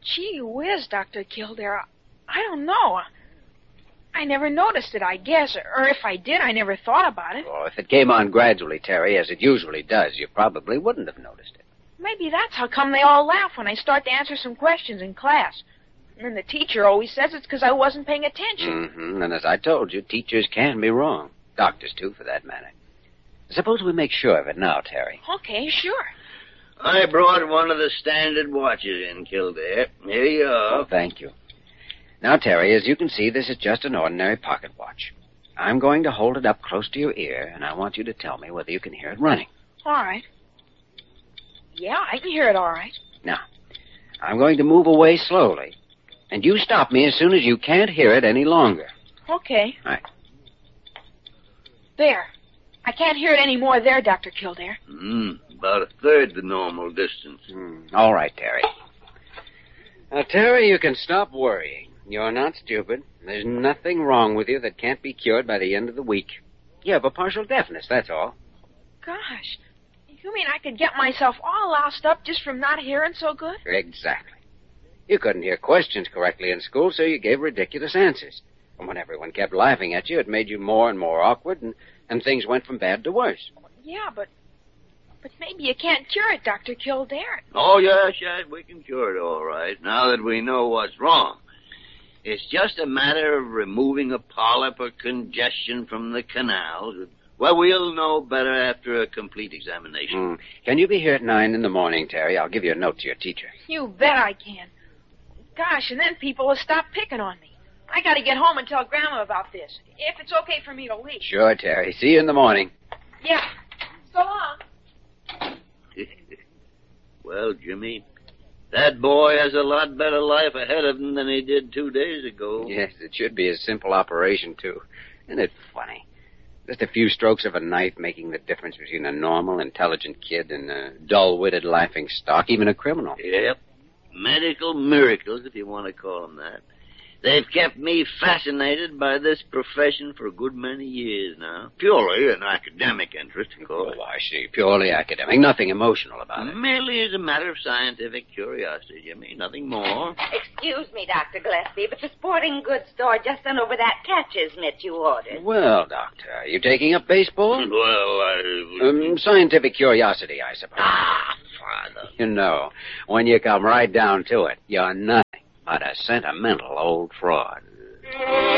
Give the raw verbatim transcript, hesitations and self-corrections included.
Gee whiz, Doctor Kildare. I don't know. I never noticed it, I guess. Or if I did, I never thought about it. Well, if it came on gradually, Terry, as it usually does, you probably wouldn't have noticed it. Maybe that's how come they all laugh when I start to answer some questions in class. And then the teacher always says it's because I wasn't paying attention. Mm-hmm. And as I told you, teachers can be wrong. Doctors, too, for that matter. Suppose we make sure of it now, Terry. Okay, sure. I brought one of the standard watches in, Kildare. Here you are. Oh, thank you. Now, Terry, as you can see, this is just an ordinary pocket watch. I'm going to hold it up close to your ear, and I want you to tell me whether you can hear it running. All right. Yeah, I can hear it all right. Now, I'm going to move away slowly, and you stop me as soon as you can't hear it any longer. Okay. All right. There. I can't hear it any more there, Doctor Kildare. Mm, about a third the normal distance. Mm, all right, Terry. Now, Terry, you can stop worrying. You're not stupid. There's nothing wrong with you that can't be cured by the end of the week. You have a partial deafness, that's all. Gosh. You mean I could get myself all loused up just from not hearing so good? Exactly. You couldn't hear questions correctly in school, so you gave ridiculous answers. And when everyone kept laughing at you, it made you more and more awkward, and, and things went from bad to worse. Yeah, but but maybe you can't cure it, Doctor Kildare. Oh, yes, yes, we can cure it all right, now that we know what's wrong. It's just a matter of removing a polyp or congestion from the canals. Well, we'll know better after a complete examination. Mm. Can you be here at nine in the morning, Terry? I'll give you a note to your teacher. You bet I can. Gosh, and then people will stop picking on me. I got to get home and tell Grandma about this, if it's okay for me to leave. Sure, Terry. See you in the morning. Yeah. So long. Well, Jimmy, that boy has a lot better life ahead of him than he did two days ago. Yes, it should be a simple operation, too. Isn't it funny? Just a few strokes of a knife making the difference between a normal, intelligent kid and a dull-witted laughing stock, even a criminal. Yep. Medical miracles, if you want to call them that. They've kept me fascinated by this profession for a good many years now. Purely an academic interest, of course. Oh, I see. Purely academic. Nothing emotional about it. Merely as a matter of scientific curiosity, Jimmy. Nothing more. Excuse me, Doctor Gillespie, but the sporting goods store just sent over that catcher's mitt you ordered. Well, Doctor, are you taking up baseball? Well, I... Um, scientific curiosity, I suppose. Ah, Father. You know, when you come right down to it, you're nothing but a sentimental old fraud.